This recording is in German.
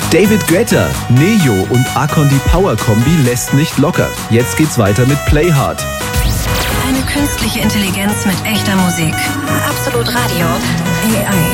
David Guetta, Neo und Akon die Power-Kombi lässt nicht locker. Jetzt geht's weiter mit Play Hard. Eine künstliche Intelligenz mit echter Musik. Absolut Radio. AI.